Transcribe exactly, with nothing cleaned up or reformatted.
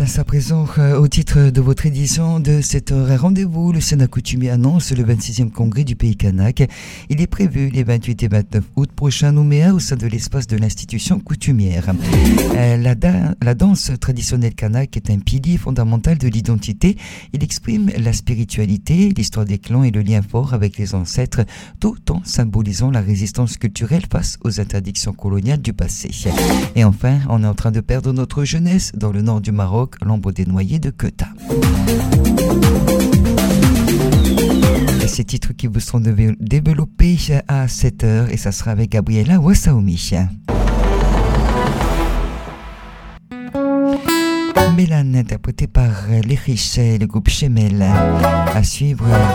Place à présent euh, au titre de votre édition de cet horaire rendez-vous. Le Sénat coutumier annonce le vingt-sixième congrès du pays kanak. Il est prévu les vingt-huit et vingt-neuf août prochains à Nouméa au sein de l'espace de l'institution coutumière. Euh, la, da- la danse traditionnelle kanak est un pilier fondamental de l'identité. Il exprime la spiritualité, l'histoire des clans et le lien fort avec les ancêtres, tout en symbolisant la résistance culturelle face aux interdictions coloniales du passé. Et enfin, on est en train de perdre notre jeunesse dans le nord du Maroc, l'ombre des noyers de Keuta. Et ces titres qui vous seront déve- développés à sept heures et ça sera avec Gabriela Wassaoumi. Mélane, interprétée par les Richets, le groupe Chemel. À suivre.